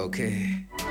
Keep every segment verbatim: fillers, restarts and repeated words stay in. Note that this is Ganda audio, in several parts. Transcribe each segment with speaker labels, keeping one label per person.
Speaker 1: Okay.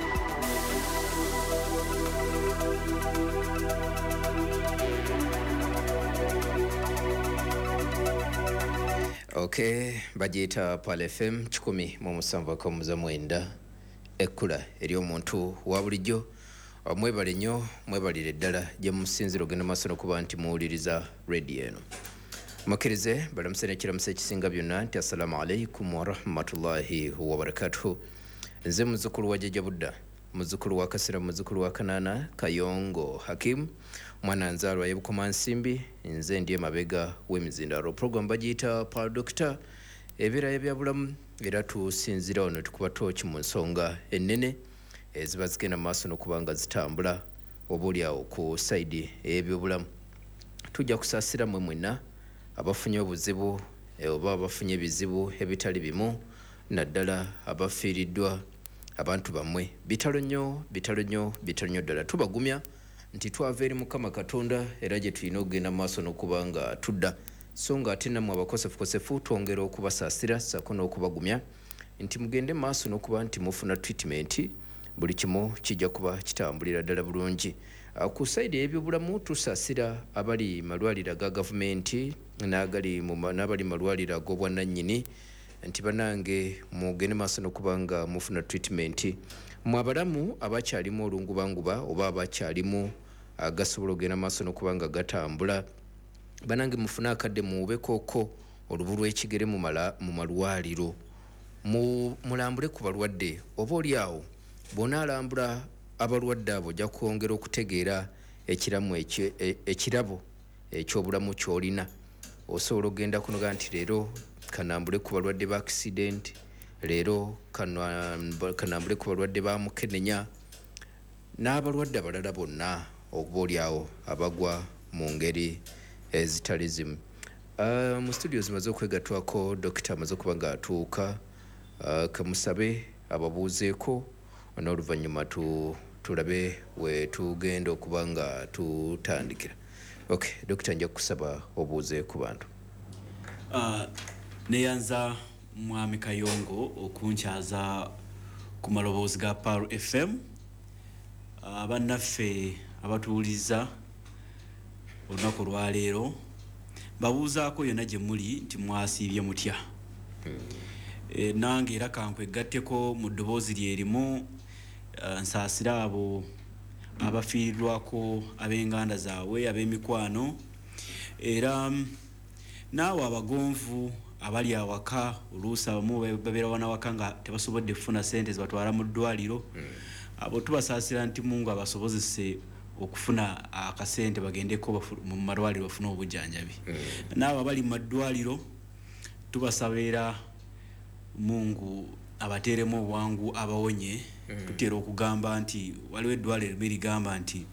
Speaker 1: Okay, bagiyita Pal F M kikumi mu musanvu akamuza mwenda ekkula eri omuntu wa bulijjo. Mwebale nnyo, mwebalire ddala gye musinzira ogenda maaso n'okuba nti muwuliriza radio eno. Mukkirize balamusa n'ekiramusa ekisinga byonna nti assalamu alaikum wa rahmatullahi wa barakatuhu. Nze muzzukulu wa Jjajja Budda, muzzukulu wa Kasira, muzzukulu wa Kanaana Kayongo Hakim, mwana nzaalwa y'e Bukomansimbi, nze ndi emabega w'emizindalo. Program bagiyita Pal Doctor, ebirala ebyabulamu era tusinzira wano tukuba tooki mu nsonga ennene eziba zigenda mu maaso n'okuba nga zitambula oboolyawo ku sayidi ey'ebyobulamu. Tujja kusaasira mmwe mwenna abafunye obuzibu oba abafunye ebizibu ebitali bimu, naddala abafiiriddwa abantu bammwe. Bitalo nnyo, bitalo nnyo, bitalo nnyo ddala. Tubagumya nti twava eri Mukama Katonda era gye tulina okugenda maaso n'okuba nga tudda, so nga ate nammwe abakosefukosefu twongera okubasaasira ssaako n'okubagumya nti mugende maaso n'okuba nti mufuna treatment, buli kimu kijja kuba kitambulira ddala bulungi. Ku sayidi y'ebyobulamu tusaasira abali malwaliro ga gavumenti n'agali n'abali malwaliro ag'obwannannyini nti banange mugende maaso n'okuba nga mufuna treatment. Mu abalamu abakyalimu olungubanguba oba abakyalimu agasobola ogenda maaso n'okuba nga gatambula, banange mufune akadde muwubekooko olubu lw'ekigere mu malwaliro, mulambule ku balwadde. Oba oli awo bw'onaalambula abalwadde abo ojja kwongera okutegeera ekiramu ekirabo eky'obulamu ky'olina. Osobola ogenda kunoga nti leero kanambule ku balwadde ba accident, leero kanambule ku balwadde ba mukenenya n'abalwadde abalala bonna oboolyawo abagwa mu ngeri ezitali zimu. Uh, mu studio zimaze okwegattwako dokita amaze okuba nga atuuka. Uh, kamusabe ababuuzeeko n'oluvannyuma tu, tulabe we tugenda okuba nga tutandikira. Okay, dokita nja kusaba obuuze ku bantu.
Speaker 2: Uh, neyanza mwami Kayongo okunkyaza ku maloboozi ga Pal F M. Uh, bannaffe abatuwuliza olunaku lwaleero babuuzaako yonna gye muli nti mwasiibye mutya. hmm. E, nange era kankwegatteko mu ddoboozi lyerimu uh, nsaasira abo abafiirirwako ab'enganda zaabwe ab'emikwano, era naawe abagonvu abali awaka oluusi abamu babeera wanawaka nga tebasobodde kufuna ssente zibatwala mu ddwaliro. hmm. abo tubasaasira nti Mungu abasobozese okufuna akasente bagendeko mu malwaliro bafune obujjanjabi. hmm. naawe abali mu maddwaliro tubasabira Mungu abateeremu obwangu abawonye. mm. tutera okugamba nti waliwo eddwaliro limu erigamba nti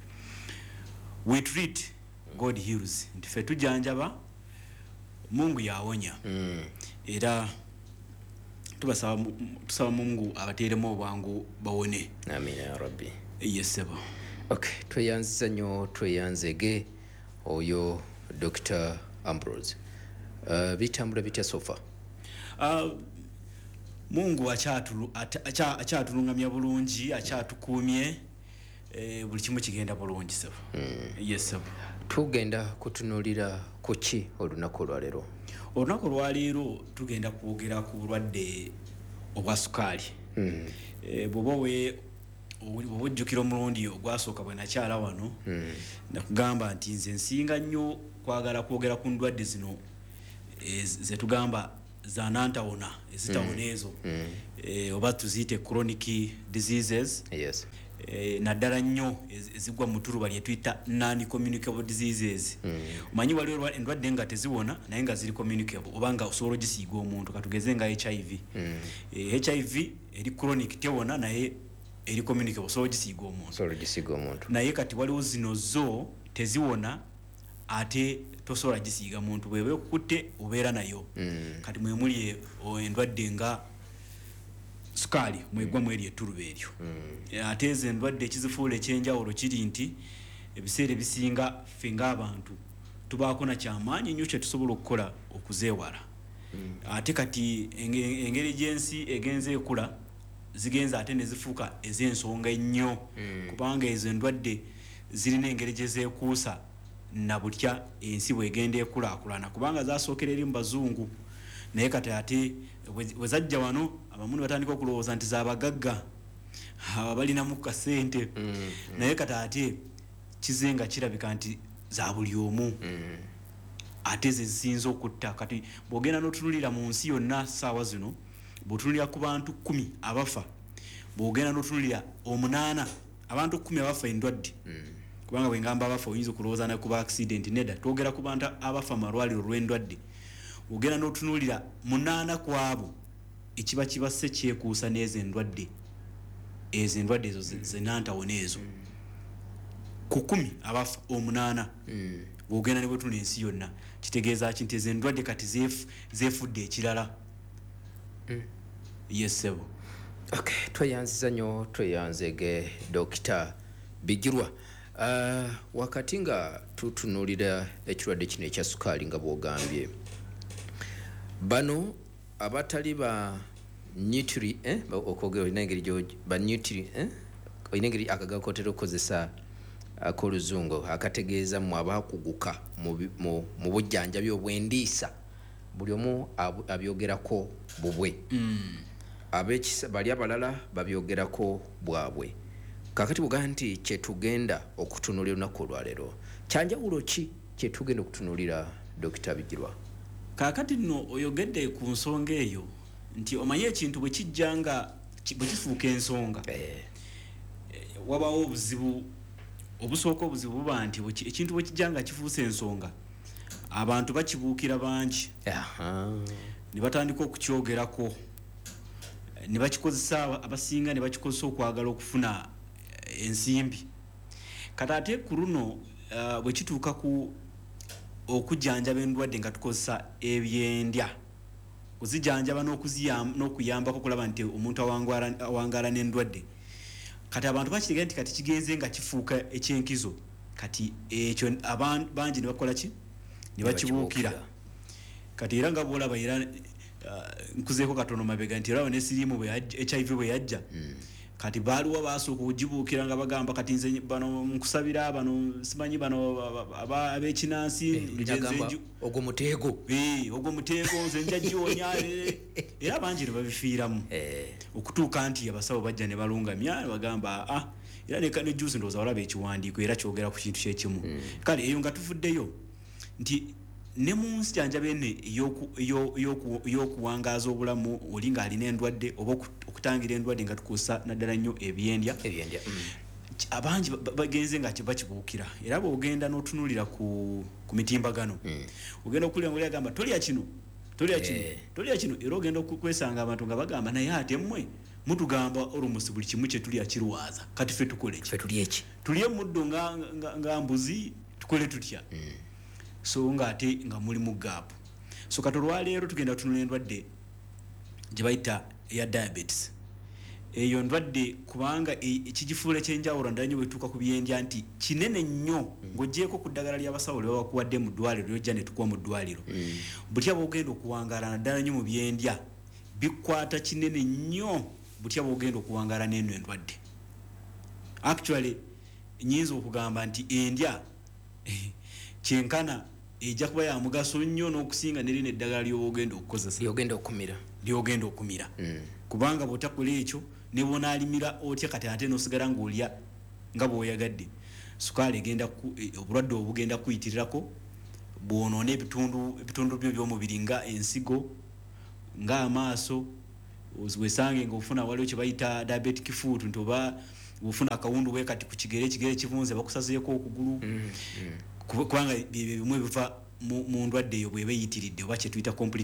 Speaker 2: we treat, God heals, nti ffe tujjanjaba, Mungu yawonya. mm. era tubasaba tusaba Mungu abateeremu obwangu bawone.
Speaker 1: Amina ya Rabbi.
Speaker 2: Yes sebo.
Speaker 1: Okay, tweyanziza nnyo, tweyanzege oyo Doctor Ambrose. Uh, bitambula bitya sofa?
Speaker 2: Uh, Mungu akyatulu akyatulungamya bulungi, akyatukuumye, eh, buli kimu kigenda bulungi sebo. mm. Yes sebo.
Speaker 1: Tugenda kutunuulira ku ki olunaku olwaleero?
Speaker 2: Olunaku lwaleero tugenda kwogera ku bulwadde obwa sukaali.
Speaker 1: mm.
Speaker 2: eh, bw'oba we obujjukira omulundi ogwasooka bwe nakyala wano,
Speaker 1: mm.
Speaker 2: nakugamba nti nze nsinga nnyo kwagala kwogera ku ndwadde zino e, ze tugamba za nantawona ezitawona mm. ezo mm. e, oba tuziyite chronic diseases.
Speaker 1: Yes.
Speaker 2: E, naddala nnyo ezigwa mu tuluba lye tuyita non communicable diseases.
Speaker 1: mm.
Speaker 2: Omanyi waliwo endwadde nga teziwona naye nga ziri communicable, oba nga osobola ogisiiga omuntu, katugeze nga H I V. mm. e, H I V eri chronic tewona naye eri communicable, osobola ogisiiga omuntu.
Speaker 1: Osobola ogisiiga omuntu.
Speaker 2: Naye kati waliwo zino zo teziwona ate tosobola gisiiga muntu, bweba okukutte obeera nayo. mm. Kati mwe muli endwadde nga sukaali mwegwa mweri ettuluba eryo. mm. Ate ezo endwadde ekizifuula ekyenjawulo kiri nti ebiseera ebisinga ffe ng'abantu tubaako na kyamaanyi nnyo kye tusobola okukola okuzeewala. mm. Ate kati engeri gy'ensi egenze ekula zigenza ate ne zifuuka ez'ensonga ennyo
Speaker 1: Mm.
Speaker 2: kubanga ezo endwadde zirina engeri gye zeekuusa na butya ensi bw'egenda ekulaakulana kubanga zasookera eri mu bazungu naye kati ate bwe zajja wano abamu ne batandika okulowooza nti zaabagagga aba balinamu kasente
Speaker 1: Mm.
Speaker 2: naye kati ate kizenga kirabika nti za buli omu
Speaker 1: Mm.
Speaker 2: ate ze zisinza okutta kati bw'ogenda n'otunulira mu nsi yonna ssaawa zino bw'otunulira ku bantu kumi abafa bw'ogenda n'otunulira omunaana abantu kumi abafa endwadde kubanga bwe ngamba abafa oyinza okulowooza na kuba accident nedda twogera ku bantu abafa amalwaliro olw'endwadde bw'ogenda n'otunulira munaana ku abo ekiba kibasse kyekuusa n'ezo endwadde ezo endwadde ezo zenantawo n'ezo ku kumi abafa omunaana
Speaker 1: Mm.
Speaker 2: bw'ogenda ne bwetuna ensi yonna kitegeeza ki nti ezo endwadde kati zeef- zeefudde ekirala
Speaker 1: Mm.
Speaker 2: yesebo
Speaker 1: Okay, tweyanziza nnyo tweyanzege Dokita Bigirwa. Uh, wakati nga tutunulira ekirwadde kino ekya sukaali nga bw'ogambye bano abatali ba nutri eh? okwogera olina engeri gyo ba nutri eh? olina engeri akagakotera okukozesa ak'oluzungu akategeeza mu abaakuguka mu bi- mu mu bujjanjabi obwendiisa buli omu abu- abyogerako bubwe abekisa bali abalala babyogerako bwabwe kakati buga nti kyetugenda okutunulira olunaku olwaleero kyanjawulo ki kyetugenda okutunulira Dokita Bigirwa?
Speaker 2: kaakati nno oyogedde ku nsonga eyo nti omanye ekintu bwe kijja nga ki- bwe kifuuka ensonga
Speaker 1: Eh,
Speaker 2: wabawo obuzibu obusooka obuzibu buba nti bwe ki- ekintu bwe kijja nga kifuuse ensonga abantu bakibuukira bangi
Speaker 1: aha.
Speaker 2: ne batandika okukyogerako ne bakikozesa aba- abasinga ne bakikozesa okwagala okufuna eh, ensimbi kati ate ku luno uh, bwe kituuka ku okujjanjaba endwadde nga tukozesa ebyendya kuzijanjaba n'okuziyam- n'okuyambako kulaba nti omuntu awangwala- awangaala n'endwadde kati abantu bakitegera nti kati kigenze nga kifuuka ekyenkizo kati ekyo aban- bangi ne bakola ki ne bakibuukira kati era nga bwolaba era uh, nkuzeeko katono mabega nti era ne sirimu bwe yajja- H I V bwe yajja kati baaliwo baasooka okugibuukira nga bagamba kati nze bano nkusabira bano simanyi bano aba- aba- ab'ekinansi
Speaker 1: Nyagamba ogwo muteego.
Speaker 2: Eh, ogwo muteeko nze nja gyonya eh. era bangi ne babifiiramu
Speaker 1: Eh,
Speaker 2: okutuuka nti abasawo bajja ne balungamya ne bagamba ah era ne ne juice ndowooza walaba ekiwandiiko era kyogera ku kintu kyekimu kale eyo nga tuvuddeyo nti ne mu nsijanjaba ene ey'oku- eyo- eyoku- ey'okuwangaaza obulamu oli ng'alina endwadde oba oku- okutangira endwadde nga tukozesa naddala nnyo ebyendya
Speaker 1: ebyendya. Mm.
Speaker 2: ki- abangi ba- ba- bagenze nga kibakibuukira era bw'ogenda n'otunulira ku, ku mitimbagano ogenda okuwulira ngaoli agamba tolya kino tolya kino
Speaker 1: Eh.
Speaker 2: tolya kino era ogenda oku- kwesanga abantu nga bagamba naye ate mmwe mutugamba olumusi buli kimu kye tulya kirwaza kati ffe tukole ki
Speaker 1: Ffe tuli eki?
Speaker 2: tulye muddo nga, nga, nga mbuzi tukole tutya so nga ate nga muli mu gaapu so kati olwaleero tugenda tunula endwadde gye bayita eya diabetes eyo ndwadde kubanga e- ekigifuula ekyenjawulo ndala nnyo bwetuuka ku byendya nti kinene nnyo ng'oggyeko ku ddagala ly'abasawo lye babakuwadde mu ddwaliro lyojja ne tukuwa mu ddwaliro butya bw'ogenda okuwangaala naddala nnyo mu byendya bikwata kinene nnyo butya bw'ogenda okuwangaala n'eno endwadde actually nyinza okugamba nti endya kyenkana ejja kuba ya mugaso nnyo n'okusinga nerina eddagala ly'oba ogenda okukozesa
Speaker 1: Lyogenda okumira.
Speaker 2: lyogenda okumira
Speaker 1: Mm.
Speaker 2: kubanga bw'otakola ekyo ne bw'onaalimira otya kati ate n'osigala ng'olya nga bw'oyagadde sukaali egenda ku- eh, obulwadde obugenda kuyitirirako bw'onoona ebitundu ebitundu byo by'omubiri nga ensigo ng'amaaso weesange ng'ofuna waliwo kye bayita diabetic foot nti oba bw'ofuna akawundu bwe kati ku kigere ekigere kivunze bakusazeeko okugulu
Speaker 1: Mm. Mm.
Speaker 2: kubanga bye bimu ebiva mu mu ndwadde eyo bw'eba eyitiridde oba kye tuyita